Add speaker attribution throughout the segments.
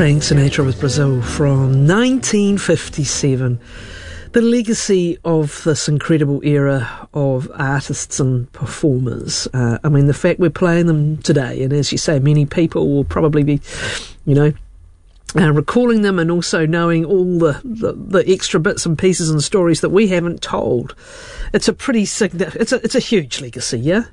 Speaker 1: Frank Sinatra with Brazil from 1957. The legacy of this incredible era of artists and performers. I mean, the fact we're playing them today, and as you say, many people will probably be, recalling them and also knowing all the extra bits and pieces and stories that we haven't told. It's a pretty it's a huge legacy, yeah?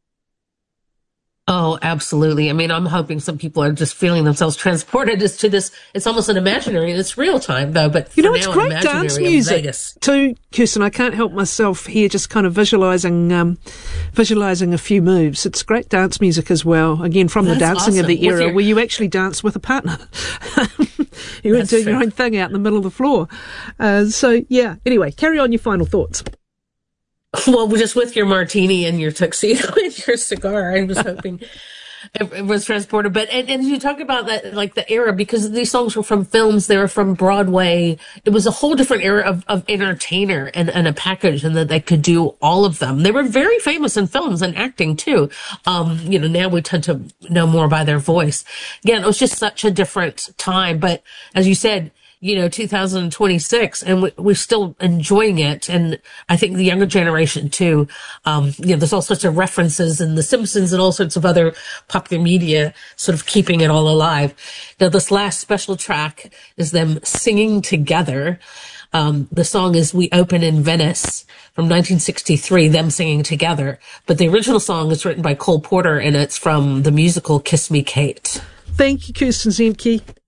Speaker 2: Oh, absolutely. I mean, I'm hoping some people are just feeling themselves transported to this. It's almost an imaginary. It's real time, though. But
Speaker 1: it's great dance music too, Kirsten. I can't help myself here, just kind of visualising a few moves. It's great dance music as well. Again, from the dancing of the era, where you actually dance with a partner. You weren't doing your own thing out in the middle of the floor. Anyway, carry on your final thoughts.
Speaker 2: Well, just with your martini and your tuxedo and your cigar, I was hoping it was transported. But, and you talk about that, like the era, because these songs were from films, they were from Broadway. It was a whole different era of entertainer and a package, and that they could do all of them. They were very famous in films and acting too. Now we tend to know more by their voice. Again, it was just such a different time. But as you said, 2026, and we're still enjoying it. And I think the younger generation too, there's all sorts of references in The Simpsons and all sorts of other popular media sort of keeping it all alive. Now, this last special track is them singing together. The song is We Open in Venice from 1963, them singing together. But the original song is written by Cole Porter, and it's from the musical Kiss Me, Kate.
Speaker 1: Thank you, Kirsten Zemke.